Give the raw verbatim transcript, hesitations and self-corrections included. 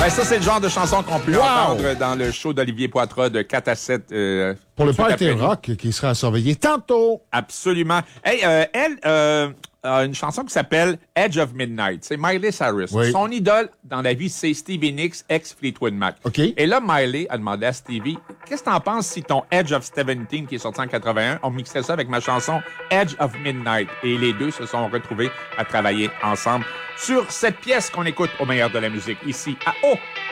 Ben ça, c'est le genre de chanson qu'on peut Wow! entendre dans le show d'Olivier Poitras de quatre à sept. Euh, Pour le tout party après-midi. rock qui sera à surveiller tantôt. Absolument. Hey, euh, elle euh, a une chanson qui s'appelle Edge of Midnight. C'est Miley Cyrus. Oui. Son idole dans la vie, c'est Stevie Nicks, ex-Fleetwood Mac. OK. Et là, Miley a demandé à Stevie, qu'est-ce que t'en penses si ton Edge of seventeen, qui est sorti en quatre-vingt-un, on mixait ça avec ma chanson Edge of Midnight? Et les deux se sont retrouvés à travailler ensemble sur cette pièce qu'on écoute au meilleur de la musique, ici à O.